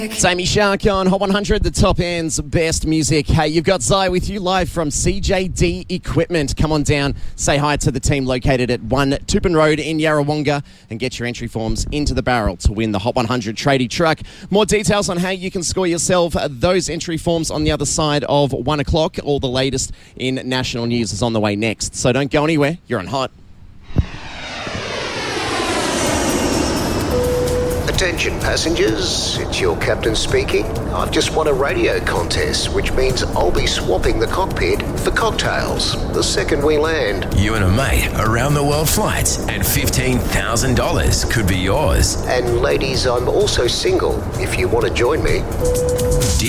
It's Amy Shark on Hot 100, the top end's best music. Hey, you've got Zai with you live from CJD Equipment. Come on down, say hi to the team located at 1 Tupin Road in Yarrawonga and get your entry forms into the barrel to win the Hot 100 tradie truck. More details on how you can score yourself those entry forms on the other side of 1 o'clock. All the latest in national news is on the way next. So don't go anywhere, you're on Hot. Attention passengers, it's your captain speaking. I've just won a radio contest, which means I'll be swapping the cockpit for cocktails the second we land. You and a mate around the world flights and $15,000 could be yours. And ladies, I'm also single if you want to join me.